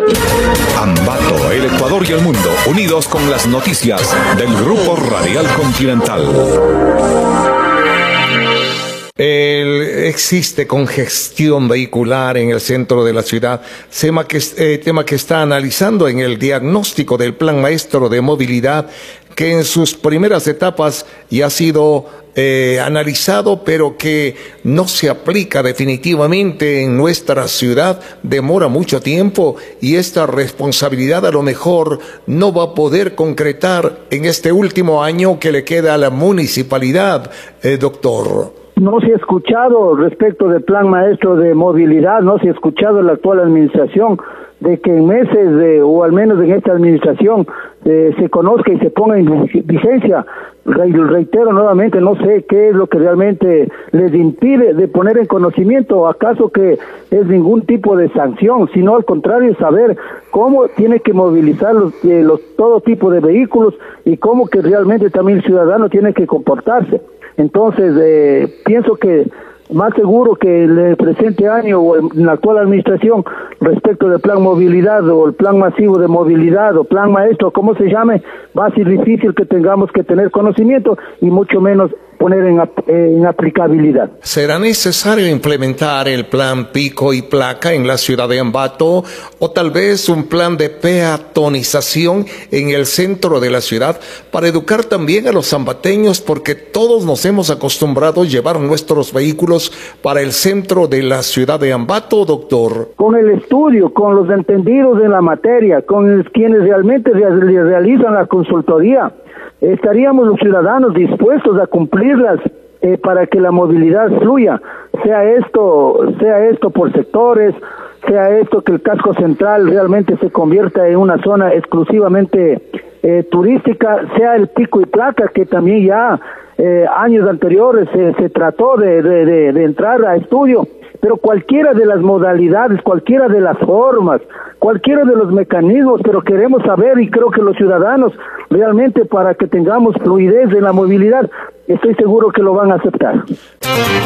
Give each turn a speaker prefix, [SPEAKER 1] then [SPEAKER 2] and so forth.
[SPEAKER 1] Ambato, el Ecuador y el mundo, unidos con las noticias del Grupo Radial Continental.
[SPEAKER 2] Existe congestión vehicular en el centro de la ciudad, tema que está analizando en el diagnóstico del Plan Maestro de Movilidad, que en sus primeras etapas ya ha sido analizado, pero que no se aplica definitivamente en nuestra ciudad, demora mucho tiempo y esta responsabilidad a lo mejor no va a poder concretar en este último año que le queda a la municipalidad, doctor.
[SPEAKER 3] No se ha escuchado respecto del Plan Maestro de Movilidad, no se ha escuchado la actual administración de que en meses o al menos en esta administración se conozca y se ponga en vigencia. Reitero nuevamente, no sé qué es lo que realmente les impide de poner en conocimiento, acaso que es ningún tipo de sanción, sino al contrario, saber cómo tiene que movilizar todo tipo de vehículos y cómo que realmente también el ciudadano tiene que comportarse. Entonces, pienso que más seguro que el presente año o en la actual administración respecto del plan movilidad o el plan masivo de movilidad o plan maestro, como se llame, va a ser difícil que tengamos que tener conocimiento y mucho menos poner en aplicabilidad.
[SPEAKER 2] ¿Será necesario implementar el plan pico y placa en la ciudad de Ambato o tal vez un plan de peatonización en el centro de la ciudad para educar también a los ambateños, porque todos nos hemos acostumbrado a llevar nuestros vehículos para el centro de la ciudad de Ambato, doctor?
[SPEAKER 3] Con el estudio, con los entendidos en la materia, con quienes realmente realizan la consultoría, estaríamos los ciudadanos dispuestos a cumplirlas para que la movilidad fluya, sea esto por sectores, sea esto que el casco central realmente se convierta en una zona exclusivamente turística, sea el pico y placa que también ya años anteriores se trató de entrar a estudio, pero cualquiera de las modalidades, cualquiera de las formas, cualquiera de los mecanismos, pero queremos saber, y creo que los ciudadanos realmente para que tengamos fluidez en la movilidad, estoy seguro que lo van a aceptar.